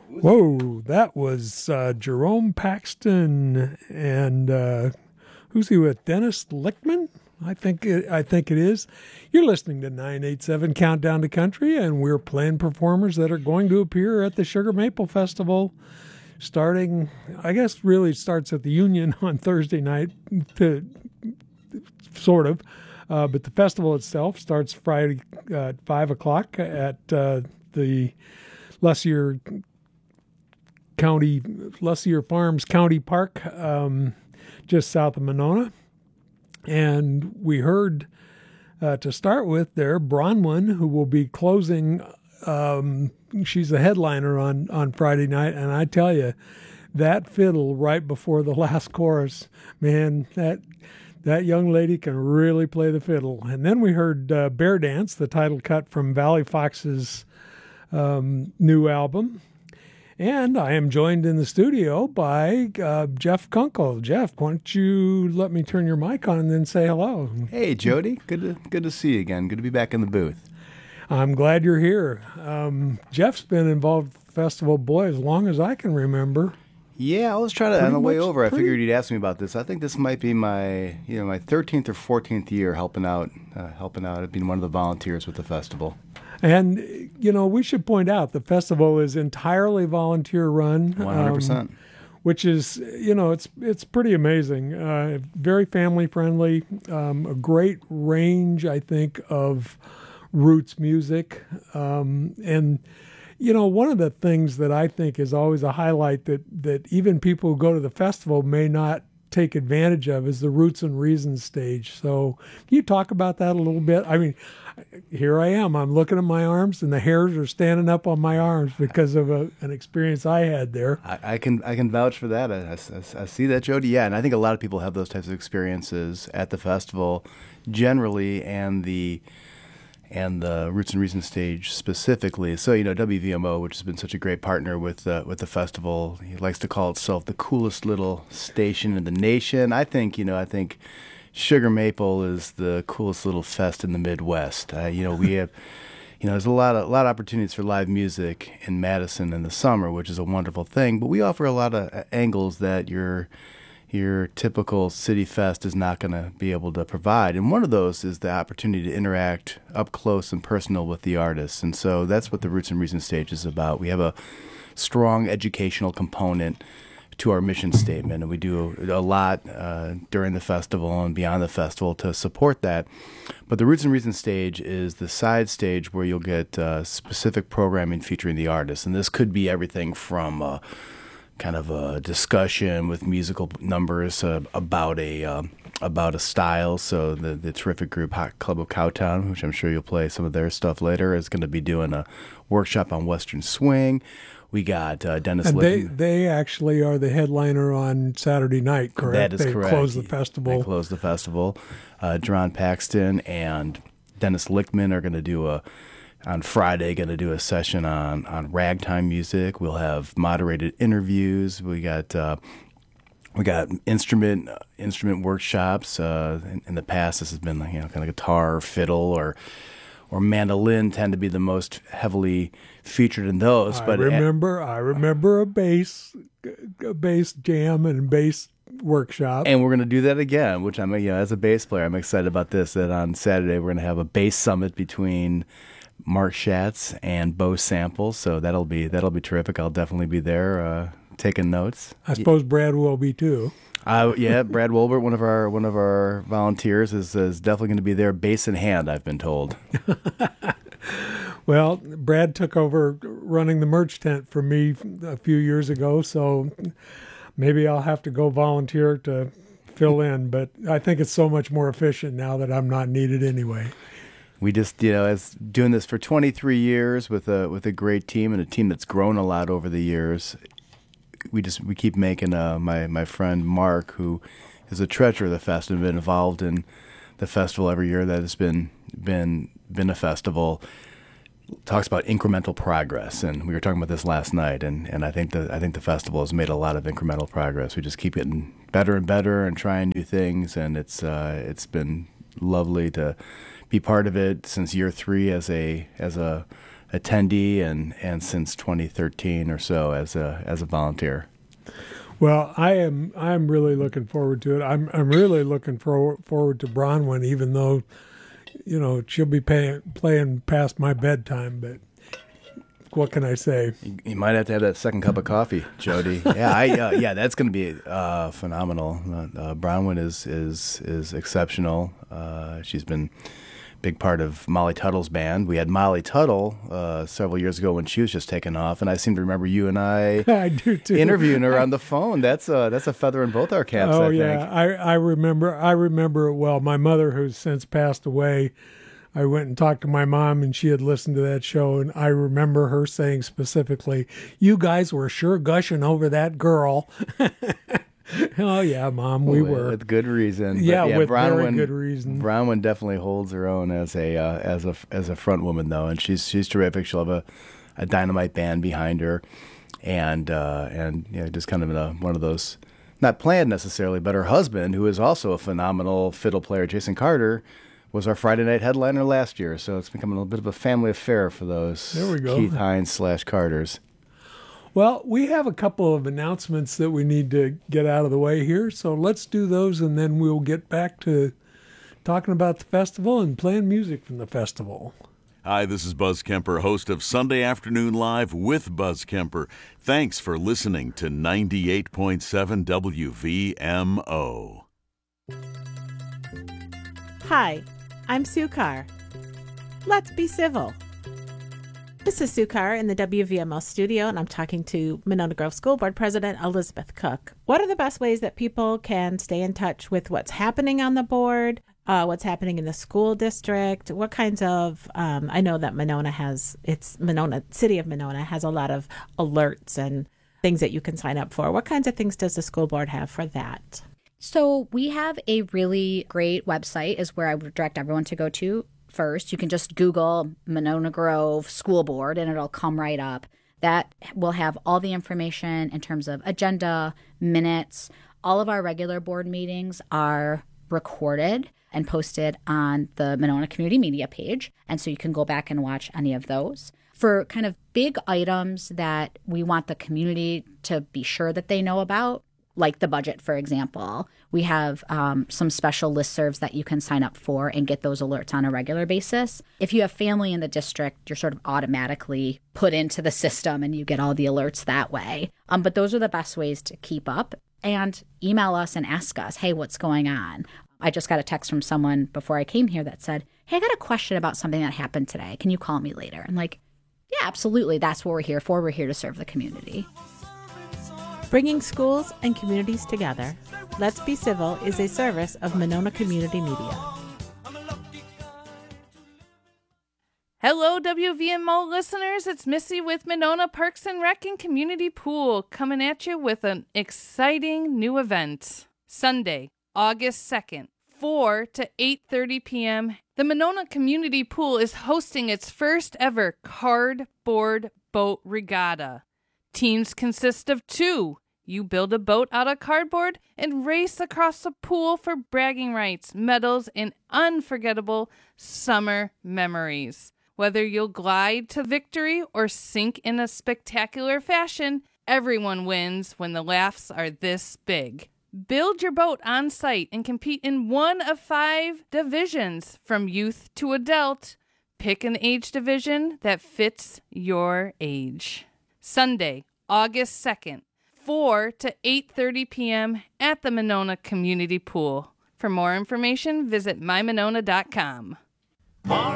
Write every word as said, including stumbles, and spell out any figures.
Whoa, that was uh, Jerome Paxton and uh, who's he with? Dennis Lickman? I think it, I think it is. You're listening to nine eighty-seven Countdown to Country, and we're playing performers that are going to appear at the Sugar Maple Festival starting, I guess really starts at the Union on Thursday night, to, sort of. Uh, but the festival itself starts Friday at five o'clock at uh, the Lussier County, Lussier Farms County Park, um, just south of Monona. And we heard, uh, to start with there, Bronwyn, who will be closing. Um, she's a headliner on, on Friday night. And I tell you, that fiddle right before the last chorus, man, that that young lady can really play the fiddle. And then we heard uh, Bear Dance, the title cut from Valley Fox's um, new album. And I am joined in the studio by uh, Jeff Kunkel. Jeff, why don't you let me turn your mic on and then say hello? Hey, Jody. Good to good to see you again. Good to be back in the booth. I'm glad you're here. Um, Jeff's been involved with the festival, boy, as long as I can remember. Yeah, I was trying to, Pretty on the way much- over, I pretty- figured you'd ask me about this. I think this might be my, you know, my thirteenth or fourteenth year helping out, uh, helping out, being one of the volunteers with the festival. And, you know, we should point out the festival is entirely volunteer run. one hundred percent. um, which is, you know, it's it's pretty amazing. Uh, very family friendly, um, a great range, I think, of roots music. Um, and, you know, one of the things that I think is always a highlight that, that even people who go to the festival may not take advantage of is the Roots and Reasons stage. So can you talk about that a little bit? I mean, here I am. I'm looking at my arms, and the hairs are standing up on my arms because of a, an experience I had there. I, I can I can vouch for that. I, I, I see that, Jody. Yeah, and I think a lot of people have those types of experiences at the festival generally, and the and the Roots and Reasons stage specifically. So, you know, W V M O, which has been such a great partner with uh, with the festival, he likes to call itself the coolest little station in the nation. I think, you know, I think Sugar Maple is the coolest little fest in the Midwest. Uh, you know, we have, you know, there's a lot of a lot of opportunities for live music in Madison in the summer, which is a wonderful thing. But we offer a lot of angles that your your typical city fest is not going to be able to provide. And one of those is the opportunity to interact up close and personal with the artists. And so that's what the Roots and Reasons stage is about. We have a strong educational component to our mission statement, and we do a lot uh, during the festival and beyond the festival to support that. But the Roots and Reasons stage is the side stage where you'll get uh, specific programming featuring the artists. And this could be everything from uh, kind of a discussion with musical numbers uh, about a uh, about a style. So the the terrific group Hot Club of Cowtown, which I'm sure you'll play some of their stuff later, is going to be doing a workshop on Western Swing. We got uh, Dennis And they, Lickman. they actually are the headliner on Saturday night, correct? That is they correct. close the festival. They close the festival. Uh, Jerron Paxton and Dennis Lickman are going to do a on Friday. Going to do a session on on ragtime music. We'll have moderated interviews. We got. Uh, We got instrument uh, instrument workshops. Uh, in, in the past, this has been like, you know, kind of guitar, fiddle, or or mandolin tend to be the most heavily featured in those. I but remember, I remember a bass, a bass jam and bass workshop. And we're going to do that again, which I'm, you know, as a bass player, I'm excited about this. That on Saturday we're going to have a bass summit between Mark Schatz and Bo Sample. So that'll be that'll be terrific. I'll definitely be there. Uh, taking notes. I suppose Brad will be too. Uh, yeah, Brad Wolbert, one of our one of our volunteers, is, is definitely going to be there, bass in hand, I've been told. Well, Brad took over running the merch tent from me a few years ago, so maybe I'll have to go volunteer to fill in, but I think it's so much more efficient now that I'm not needed anyway. We just, you know, as doing this for twenty-three years with a with a great team and a team that's grown a lot over the years. We just we keep making uh, my my friend Mark, who is a treasurer of the fest and been involved in the festival every year that has been been been a festival, talks about incremental progress, and we were talking about this last night, and, and I think the I think the festival has made a lot of incremental progress. We just keep getting better and better and trying new things, and it's uh, it's been lovely to be part of it since year three as a as a attendee and, and since twenty thirteen or so as a as a volunteer. Well, I am I'm really looking forward to it. I'm I'm really looking for, forward to Bronwyn, even though, you know, she'll be pay, playing past my bedtime. But what can I say? You, you might have to have that second cup of coffee, Jody. Yeah, I uh, yeah, that's going to be uh, phenomenal. Uh, uh, Bronwyn is is is exceptional. Uh, she's been big part of Molly Tuttle's band. We had Molly Tuttle uh, several years ago when she was just taking off, and I seem to remember you and I, I do too. interviewing her on the phone. That's a, that's a feather in both our caps, oh, I yeah. think. I, I remember I remember it well. My mother, who's since passed away, I went and talked to my mom, and she had listened to that show, and I remember her saying specifically, "You guys were sure gushing over that girl." Oh, yeah, Mom, we with, were. with good reason. But Yeah, yeah, with Bronwyn, very good reason. Bronwyn definitely holds her own as a uh, as a as a front woman, though, and she's she's terrific. She'll have a, a dynamite band behind her, and uh, and you know, just kind of in a, one of those, not planned necessarily, but her husband, who is also a phenomenal fiddle player, Jason Carter, was our Friday night headliner last year. So it's becoming a little bit of a family affair for those There we go. Keith Hines slash Carters. Well, we have a couple of announcements that we need to get out of the way here, so let's do those, and then we'll get back to talking about the festival and playing music from the festival. Hi, this is Buzz Kemper, host of Sunday Afternoon Live with Buzz Kemper. Thanks for listening to ninety-eight point seven W V M O. Hi, I'm Sue Carr. Let's be civil. This is Sue Carr in the W V M O studio, and I'm talking to Monona Grove School Board President Elizabeth Cook. What are the best ways that people can stay in touch with what's happening on the board, uh, what's happening in the school district? What kinds of, um, I know that Monona has, it's Monona, City of Monona has a lot of alerts and things that you can sign up for. What kinds of things does the school board have for that? So we have a really great website is where I would direct everyone to go to. First, you can just Google Monona Grove School Board and it'll come right up. That will have all the information in terms of agenda, minutes. All of our regular board meetings are recorded and posted on the Monona Community Media page. And so you can go back and watch any of those. For kind of big items that we want the community to be sure that they know about, like the budget, for example, we have um, some special listservs that you can sign up for and get those alerts on a regular basis. If you have family in the district, you're sort of automatically put into the system and you get all the alerts that way. Um, but those are the best ways to keep up. And email us and ask us, hey, what's going on? I just got a text from someone before I came here that said, hey, I got a question about something that happened today. Can you call me later? I'm like, yeah, absolutely. That's what we're here for. We're here to serve the community. Bringing schools and communities together, Let's Be Civil is a service of Monona Community Media. Hello, W V M O listeners. It's Missy with Monona Parks and Rec and Community Pool coming at you with an exciting new event. Sunday, August second, four to eight thirty p.m., the Monona Community Pool is hosting its first ever cardboard boat regatta. Teams consist of two. You build a boat out of cardboard and race across the pool for bragging rights, medals, and unforgettable summer memories. Whether you'll glide to victory or sink in a spectacular fashion, everyone wins when the laughs are this big. Build your boat on site and compete in one of five divisions, from youth to adult. Pick an age division that fits your age. Sunday, August second, four to eight thirty p.m. at the Monona Community Pool. For more information, visit my monona dot com.